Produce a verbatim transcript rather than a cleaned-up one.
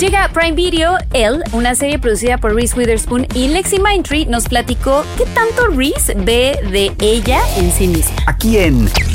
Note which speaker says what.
Speaker 1: Llega a Prime Video, Elle, una serie producida por Reese Witherspoon, y Lexi Mindtree nos platicó qué tanto Reese ve de ella en sí misma.
Speaker 2: Aquí en